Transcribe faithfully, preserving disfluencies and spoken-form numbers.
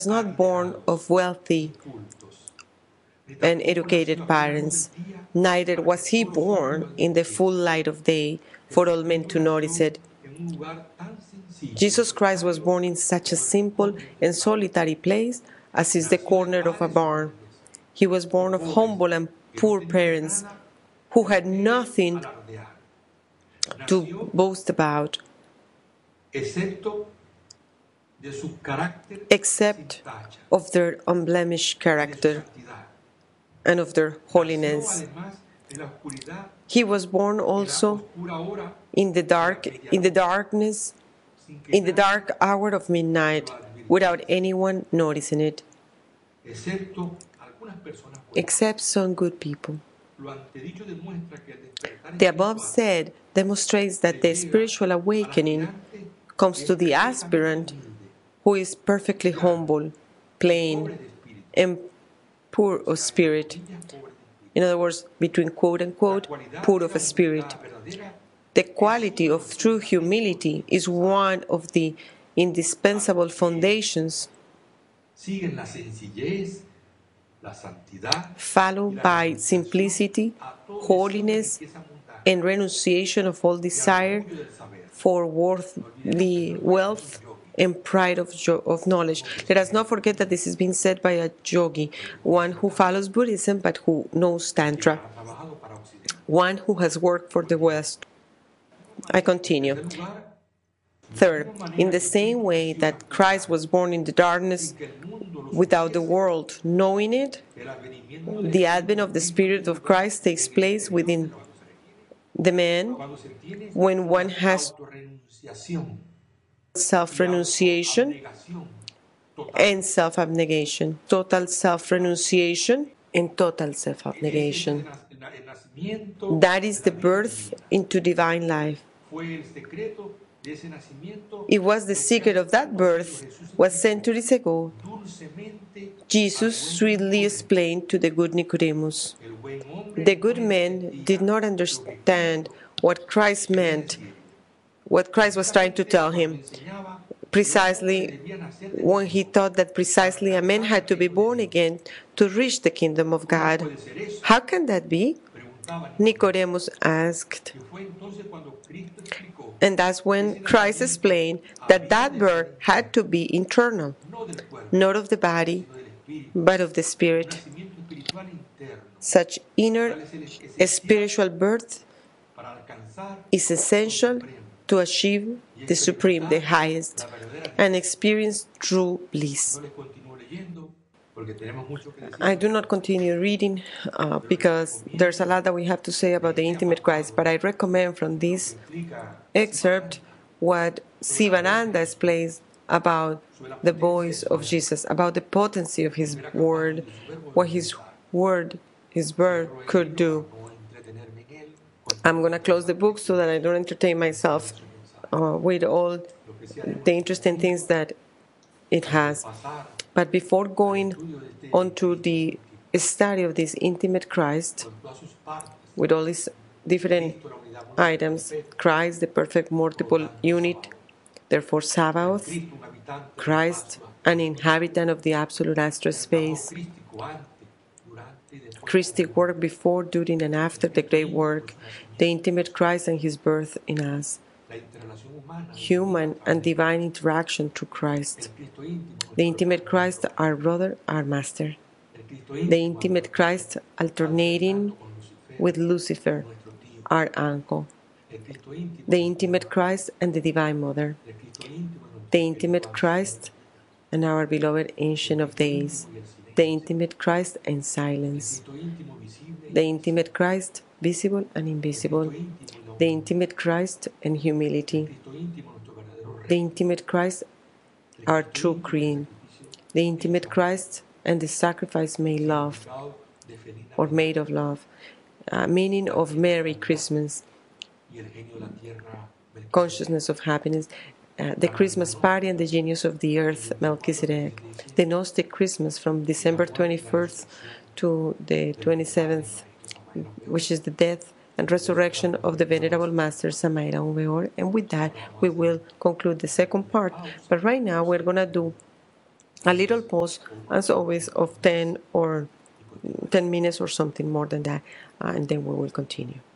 not born of wealthy and educated parents, neither was he born in the full light of day for all men to notice it. Jesus Christ was born in such a simple and solitary place as is the corner of a barn. He was born of humble and poor parents who had nothing to boast about except of their unblemished character and of their holiness. He was born also in the dark, in the darkness, in the dark hour of midnight, without anyone noticing it, except some good people. The above said demonstrates that the spiritual awakening comes to the aspirant who is perfectly humble, plain, and poor of spirit. In other words, between quote-unquote, poor of spirit. The quality of true humility is one of the indispensable foundations followed by simplicity, holiness, and renunciation of all desire for worldly wealth and pride of, of knowledge. Let us not forget that this is being said by a yogi, one who follows Buddhism but who knows Tantra, one who has worked for the West. I continue. Third, in the same way that Christ was born in the darkness without the world knowing it, the advent of the Spirit of Christ takes place within the man when one has self-renunciation and self-abnegation, total self-renunciation and total self-abnegation. That is the birth into divine life. It was the secret of that birth was centuries ago Jesus sweetly explained to the good Nicodemus. The good man did not understand what Christ meant, what Christ was trying to tell him, precisely when he thought that precisely a man had to be born again to reach the kingdom of God. How can that be? Nicodemus asked. And that's when Christ explained that that birth had to be internal, not of the body, but of the spirit. Such inner spiritual birth is essential to achieve the supreme, the highest, and experience true bliss. I do not continue reading uh, because there's a lot that we have to say about the intimate Christ, but I recommend from this excerpt what Sivananda explains about the voice of Jesus, about the potency of his word, what his word, his word could do. I'm going to close the book so that I don't entertain myself uh, with all the interesting things that it has. But before going on to the study of this intimate Christ, with all these different items, Christ, the perfect multiple unit, therefore Sabaoth, Christ, an inhabitant of the absolute astral space, Christic work before, during, and after the great work, the intimate Christ and his birth in us, human and divine interaction through Christ, the intimate Christ, our brother, our master, the intimate Christ alternating with Lucifer, our uncle, the intimate Christ and the divine mother, the intimate Christ and our beloved Ancient of Days, the intimate Christ and silence, the intimate Christ, visible and invisible, the intimate Christ and humility, the intimate Christ, our true Queen, the intimate Christ and the sacrifice made love, or made of love, uh, meaning of Merry Christmas, consciousness of happiness, uh, the Christmas party and the genius of the earth, Melchizedek, the Gnostic Christmas from December twenty-first to the twenty-seventh, which is the death and resurrection of the Venerable Master Samael Aun Weor. And with that, we will conclude the second part. But right now, we're going to do A little pause, as always, of ten or ten minutes or something more than that, uh, and then we will continue.